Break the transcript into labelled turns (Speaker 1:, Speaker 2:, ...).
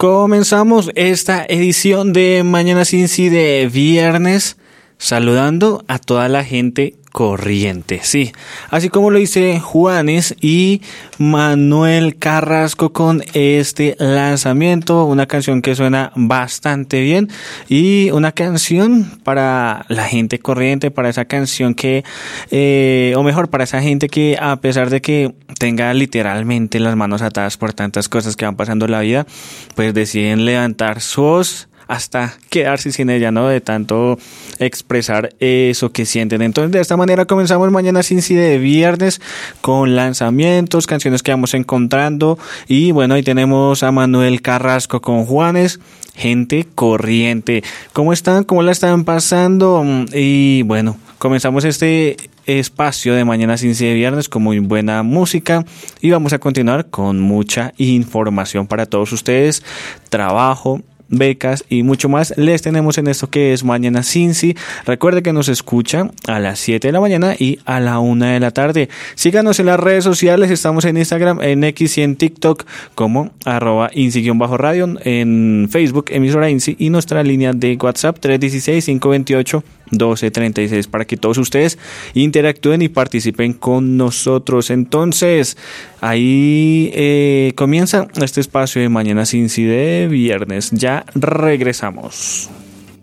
Speaker 1: Comenzamos esta edición de Mañana Cincy de viernes saludando a toda la gente corriente, sí, así como lo dice Juanes y Manuel Carrasco con este lanzamiento, una canción que suena bastante bien y una canción para la gente corriente, para esa canción que, o mejor, para esa gente que a pesar de que tenga literalmente las manos atadas por tantas cosas que van pasando en la vida, pues deciden levantar su voz hasta quedarse sin ella, ¿no? De tanto expresar eso que sienten. Entonces, de esta manera comenzamos Mañana Cincy de viernes con lanzamientos, canciones que vamos encontrando. Y bueno, ahí tenemos a Manuel Carrasco con Juanes, gente corriente. ¿Cómo están? ¿Cómo la están pasando? Y bueno, comenzamos este espacio de Mañana Cincy de viernes con muy buena música y vamos a continuar con mucha información para todos ustedes, trabajo, becas y mucho más les tenemos en esto que es Mañana Cincy. Recuerde que nos escucha a las 7 de la mañana y a la 1 de la tarde. Síganos en las redes sociales, estamos en Instagram, en X y en TikTok como @INCY_radio, en Facebook emisora INCY y nuestra línea de WhatsApp 316-528-1236 para que todos ustedes interactúen y participen con nosotros. Entonces, ahí comienza este espacio de Mañana Cincy de viernes. Ya regresamos.